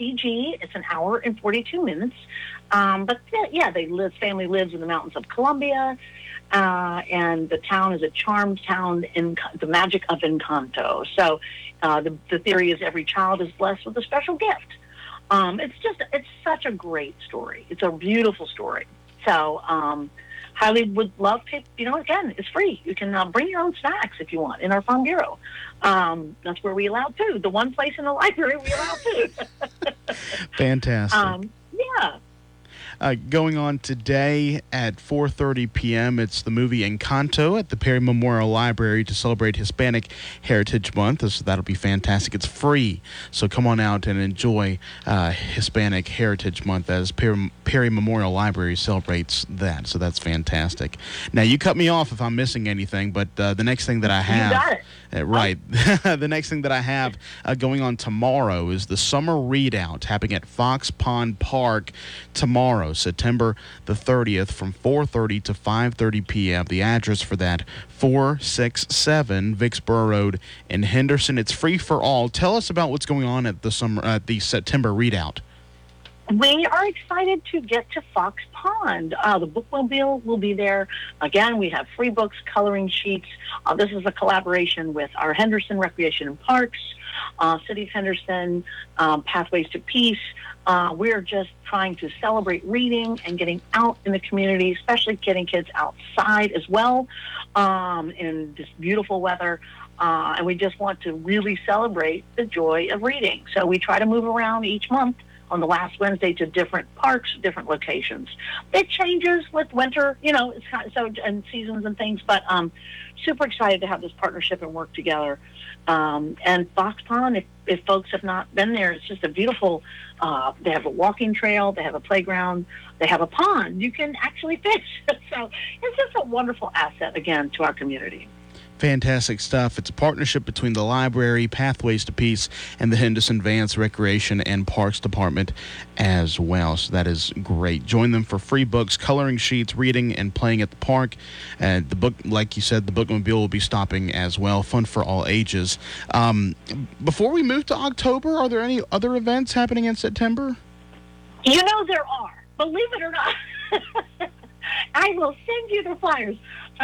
PG. It's an hour and 42 minutes. But yeah, family lives in the mountains of Colombia, and the town is a charmed town in the magic of Encanto. So the theory is every child is blessed with a special gift. It's such a great story. It's a beautiful story. So highly would love to, again, it's free. You can bring your own snacks if you want in our Farm Bureau. That's where we allow food. The one place in the library we allow food. Fantastic. Yeah. Going on today at 4:30 p.m., it's the movie Encanto at the Perry Memorial Library to celebrate Hispanic Heritage Month. So that'll be fantastic. It's free, so come on out and enjoy Hispanic Heritage Month as Perry Memorial Library celebrates that. So that's fantastic. Now, you cut me off if I'm missing anything, but the next thing that I have... You got it. Right. The next thing that I have going on tomorrow is the summer readout happening at Fox Pond Park tomorrow, September the 30th, from 4:30 to 5:30 p.m. The address for that, 467 Vicksboro Road in Henderson. It's free for all. Tell us about what's going on at the September readout. We are excited to get to Fox Pond. The bookmobile will be there. Again, we have free books, coloring sheets. This is a collaboration with our Henderson Recreation and Parks, City of Henderson, Pathways to Peace. We're just trying to celebrate reading and getting out in the community, especially getting kids outside as well in this beautiful weather. And we just want to really celebrate the joy of reading. So we try to move around each month on the last Wednesday to different parks, different locations. It changes with winter, it's kind of and seasons and things, but super excited to have this partnership and work together. And Fox Pond, if folks have not been there, it's just a beautiful, they have a walking trail, they have a playground, they have a pond. You can actually fish. So it's just a wonderful asset, again, to our community. Fantastic stuff. It's a partnership between the library, Pathways to Peace, and the Henderson Vance Recreation and Parks Department as well. So that is great. Join them for free books, coloring sheets, reading, and playing at the park. The book, like you said, the bookmobile will be stopping as well. Fun for all ages. Before we move to October, are there any other events happening in September? There are. Believe it or not. I will send you the flyers.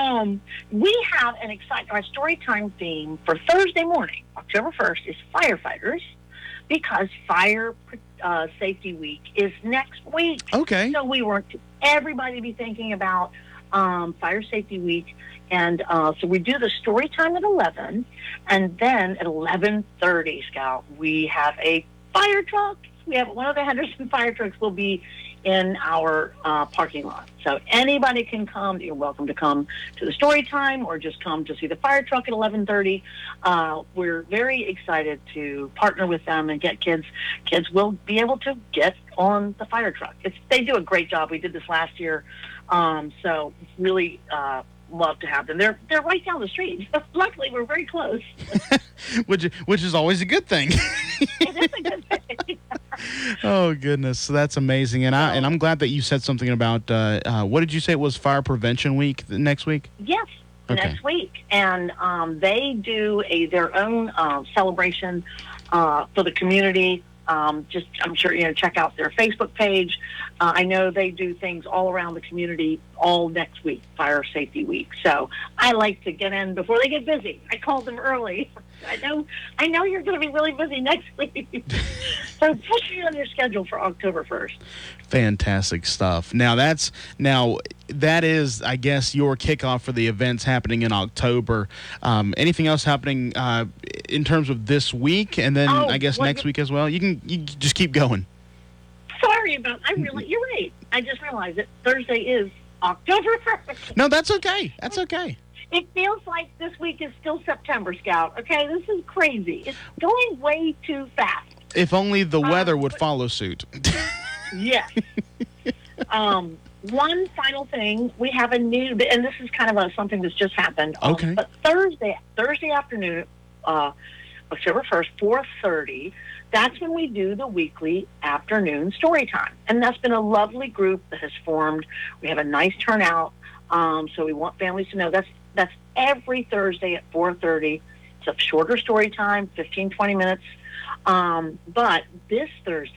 We have an exciting, our Storytime theme for Thursday morning, October 1st, is firefighters, because Fire Safety Week is next week. Okay. So we want everybody to be thinking about Fire Safety Week. And so we do the Storytime at 11, and then at 11:30, Scout, we have a fire truck. We have one of the Henderson fire trucks will be in our parking lot. So anybody can come. You're welcome to come to the story time or just come to see the fire truck at 11:30. We're very excited to partner with them and get kids. Kids will be able to get on the fire truck. They do a great job. We did this last year. So really love to have them. They're right down the street. Luckily, we're very close. which is always a good thing. It is a good thing. Oh goodness, that's amazing, and I'm glad that you said something about what did you say it was Fire Prevention Week next week? Yes, okay. Next week, and they do their own celebration for the community. I'm sure check out their Facebook page. I know they do things all around the community all next week, Fire Safety Week. So I like to get in before they get busy. I call them early. I know you're going to be really busy next week. So put me on your schedule for October 1st. Fantastic stuff. Now that is, I guess, your kickoff for the events happening in October. Anything else happening in terms of this week, and then I guess next week as well? You just keep going. Sorry about. You're right. I just realized that Thursday is October 1st. No, that's okay. That's okay. It feels like this week is still September, Scout. Okay, this is crazy. It's going way too fast. If only the weather would follow suit. Yes. One final thing, we have a new, and this is kind of something that's just happened. Okay. But Thursday afternoon, October 1st, 4:30, that's when we do the weekly afternoon story time. And that's been a lovely group that has formed. We have a nice turnout. So we want families to know that's every Thursday at 4:30. It's a shorter story time, 15, 20 minutes. But this Thursday,